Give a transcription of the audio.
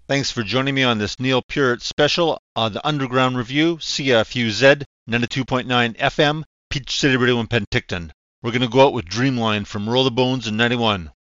Thanks for joining me on this Neil Peart special on the Underground Review, CFUZ 92.9 FM, Peach City Radio in Penticton. We're going to go out with Dreamline from Roll the Bones in 91.